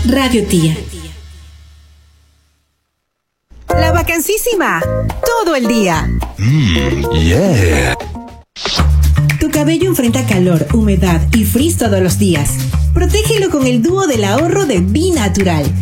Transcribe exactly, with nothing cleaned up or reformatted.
Radio Tía. La vacancísima, todo el día. Mmm, yeah. Tu cabello enfrenta calor, humedad y frizz todos los días. Protégelo con el dúo del ahorro de Bi Natural.